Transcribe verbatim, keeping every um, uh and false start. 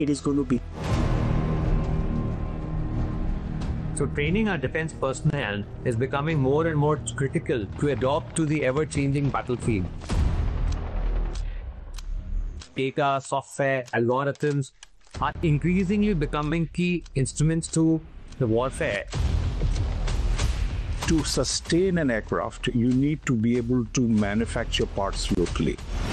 it is going to be. So training our defense personnel is becoming more and more critical to adapt to the ever-changing battlefield. Data, software, algorithms are increasingly becoming key instruments to the warfare. To sustain an aircraft, you need to be able to manufacture parts locally.